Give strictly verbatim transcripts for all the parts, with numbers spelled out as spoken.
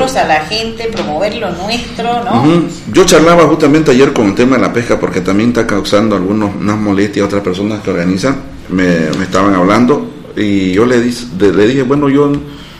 nosotros, a la gente, promover lo nuestro, ¿no? Uh-huh. Yo charlaba justamente ayer con el tema de la pesca, porque también está causando algunos, unas molestias a otras personas que organizan, me, me estaban hablando, y yo le, di, le dije, bueno, yo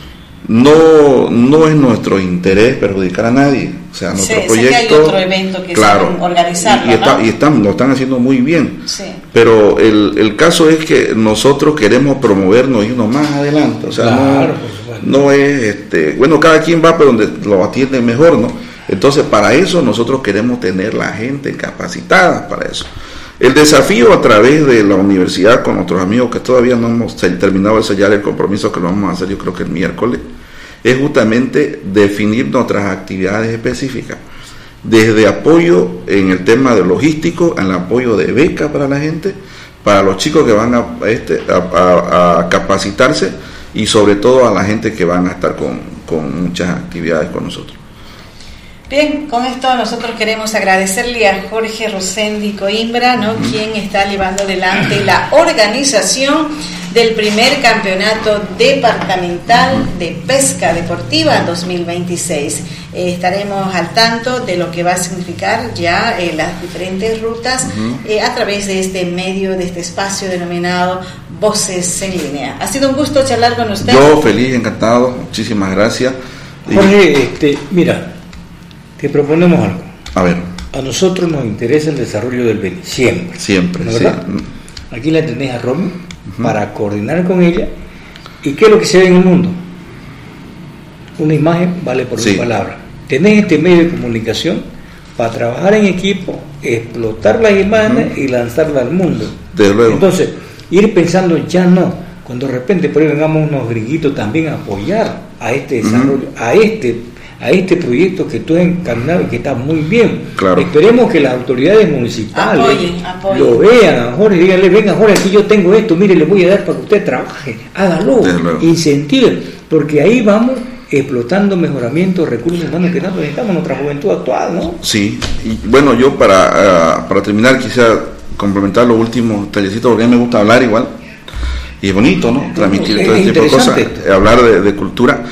no no es nuestro interés perjudicar a nadie, o sea, nuestro sí, proyecto, sé que hay otro evento que claro, saben organizarlo, y, y, está, ¿no? y están, lo están haciendo muy bien, sí. Pero el, el caso es que nosotros queremos promovernos y irnos más adelante, o sea, claro, no, no es, este, bueno, cada quien va por donde lo atiende mejor, ¿no? Entonces, para eso nosotros queremos tener la gente capacitada para eso. El desafío a través de la universidad con nuestros amigos, que todavía no hemos terminado de sellar el compromiso, que lo vamos a hacer yo creo que el miércoles, es justamente definir nuestras actividades específicas, desde apoyo en el tema de logístico, al apoyo de beca para la gente, para los chicos que van a, este, a, a, a capacitarse, y sobre todo a la gente que van a estar con, con muchas actividades con nosotros. Bien, con esto nosotros queremos agradecerle a Jorge Rosendi Coimbra, ¿no? Uh-huh. Quien está llevando adelante la organización del primer campeonato departamental de pesca deportiva dos mil veintiséis. Eh, estaremos al tanto de lo que va a significar ya eh, las diferentes rutas uh-huh. eh, a través de este medio, de este espacio denominado Voces en Línea. Ha sido un gusto charlar con usted. Yo feliz, encantado, muchísimas gracias. Jorge, este, mira, te proponemos algo. A ver. A nosotros nos interesa el desarrollo del Beni, siempre. Siempre, ¿no, sí. verdad? Aquí la tenés a Romy uh-huh. para coordinar con ella. ¿Y qué es lo que se ve en el mundo? Una imagen vale por sí. una palabra. Tenés este medio de comunicación para trabajar en equipo, explotar las imágenes uh-huh. y lanzarlas al mundo. Desde luego. Entonces, ir pensando ya no, cuando de repente por ahí vengamos unos gringuitos también a apoyar a este desarrollo, uh-huh. a este a este proyecto que tú has encaminado y que está muy bien. Claro. Esperemos que las autoridades municipales apoyen, apoyen. lo vean a Jorge, díganle, venga Jorge, aquí yo tengo esto, mire, le voy a dar para que usted trabaje, hágalo, incentiven, porque ahí vamos explotando mejoramientos, recursos humanos que tanto necesitamos en nuestra juventud actual, ¿no? Sí, y bueno, yo para, uh, para terminar quisiera complementar los últimos tallecitos, porque a mí me gusta hablar igual, y es bonito, ¿no? Transmitir es todo este tipo de cosas, hablar de, de cultura.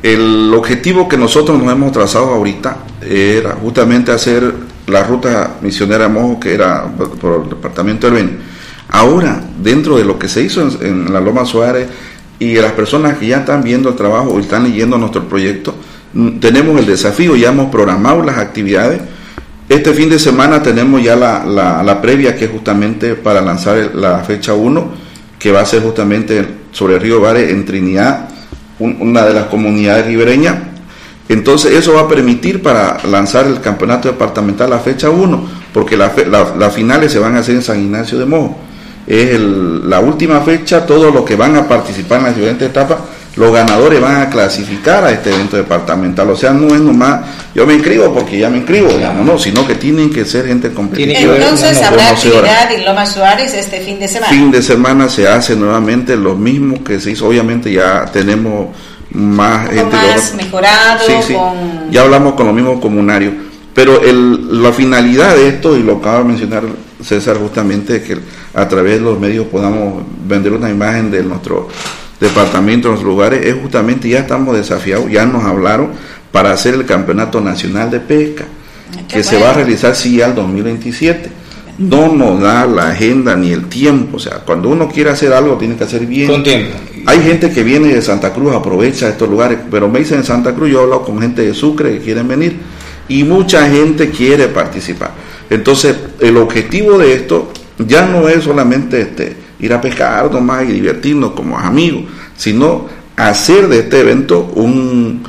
El objetivo que nosotros nos hemos trazado ahorita era justamente hacer la ruta misionera Mojo, que era por el departamento del Beni. Ahora, dentro de lo que se hizo en, en la Loma Suárez, y las personas que ya están viendo el trabajo o están leyendo nuestro proyecto, tenemos el desafío, ya hemos programado las actividades. Este fin de semana tenemos ya la, la, la previa, que es justamente para lanzar el, la fecha uno, que va a ser justamente sobre el río Bares en Trinidad, una de las comunidades ribereñas. Entonces eso va a permitir para lanzar el campeonato departamental la fecha uno, porque las la, la finales se van a hacer en San Ignacio de Mojo. Es el, la última fecha. Todos los que van a participar en las diferentes etapas, los ganadores van a clasificar a este evento departamental. O sea, no es nomás yo me inscribo porque ya me inscribo, digamos, no, sino que tienen que ser gente competitiva. Entonces habrá actividad en Loma Suárez este fin de semana. Fin de semana se hace nuevamente lo mismo que se hizo. Obviamente ya tenemos más un gente más de... mejorado, sí, sí. Con... ya hablamos con los mismos comunarios, pero el, la finalidad de esto, y lo acaba de mencionar César, justamente es que a través de los medios podamos vender una imagen de nuestro departamento, de nuestros lugares. Es justamente, ya estamos desafiados, ya nos hablaron para hacer el campeonato nacional de pesca, que bueno. se va a realizar sí al dos mil veintisiete. No nos da la agenda ni el tiempo, o sea, cuando uno quiere hacer algo tiene que hacer bien. Con tiempo. Hay gente que viene de Santa Cruz, aprovecha estos lugares, pero me dicen en Santa Cruz, yo he hablado con gente de Sucre que quieren venir, y mucha gente quiere participar. Entonces, el objetivo de esto ya no es solamente este ir a pescar nomás y divertirnos como amigos, sino hacer de este evento un,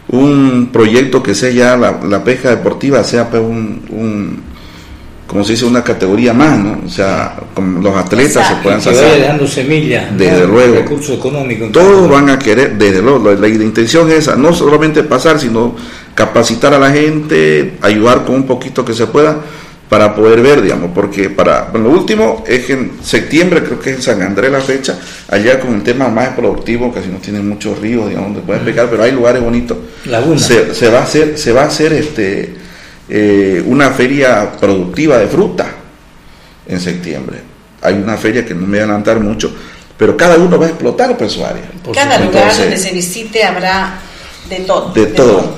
un proyecto que sea ya la, la pesca deportiva, sea pues un, un, como se dice, una categoría más, ¿no? O sea, como los atletas Exacto. se puedan sacar. Que vaya dejando semillas, desde ¿no? luego. Recursos económicos. Todos van a querer, desde luego, la, la intención es esa, no solamente pasar, sino capacitar a la gente, ayudar con un poquito que se pueda, para poder ver, digamos, porque para bueno, lo último es que en septiembre, creo que es en San Andrés la fecha, allá con el tema más productivo, que si no tienen muchos ríos, digamos, donde pueden pescar, pero hay lugares bonitos. Laguna. Se, se va a hacer, se va a hacer este eh, una feria productiva de fruta en septiembre. Hay una feria que no me voy a adelantar mucho, pero cada uno va a explotar por su área. Cada lugar donde se visite habrá de todo. De, de todo. todo.